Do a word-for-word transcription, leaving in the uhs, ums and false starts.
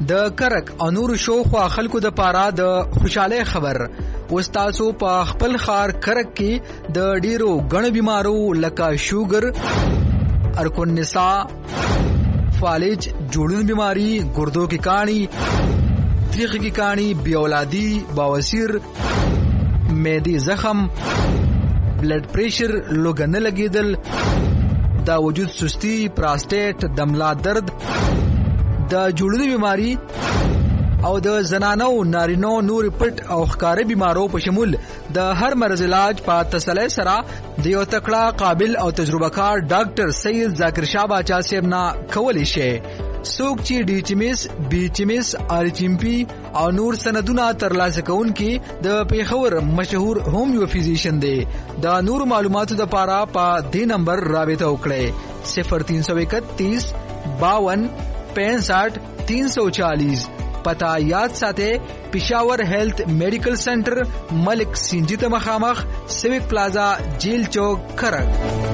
د کرک او نور شوخوا خلکو د پاره د خوشاله خبر وستاسو په خپل خار کرک کې د ډیرو غن بیمارو لکه شوګر، ارکون نسا، فالج، جوړون بیماری، ګردو کی کانی، تریخ کی کانی، بی اولادی، بواسیر، معدی زخم، بلڈ پریشر، لوګن لګیدل، دا وجود سستی، پراسټیټ، دملا درد، د جوړونو بیماری او د زنانو نارینو نور پټ او ښکار بیمارو په شمول د هر مرض علاج په تسلی سره د یو تکړه قابل او تجربه کار ډاکټر سید ذاکر شاه باچا صاحب نه کولی شي. څوک چې ډي ایچ ایم ایس، بي ایچ ایم ایس، آر ایچ ایم پی او نور سندونه ترلاسه کوونکي د پیښور مشهور هومیو فزیشن دی. د نور معلوماتو د پاره په دې نمبر رابطه وکړئ صفر تین سو اکتیس باون پینسٹھ تین سو چالیس. پتا یاد ساته پشاور هیلث میډیکل سنټر، ملک سینجی ته مخامخ، سیوک پلازا، جیل چوک، کرک.